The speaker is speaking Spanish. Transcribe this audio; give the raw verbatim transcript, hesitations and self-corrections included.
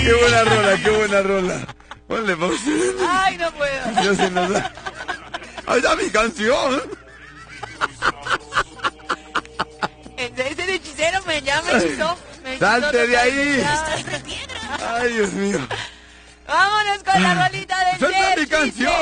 Qué buena rola, qué buena rola. Ponle pausa. Ay, no puedo. Ya se nos da. ¡Ahí está mi canción! Ese hechicero me llama, me hechizó. Me hechizó ¡Salte de ahí! totalmente. ¡Ay, Dios mío! Vámonos con la rolita del ¡Suelta mi Sergi. canción!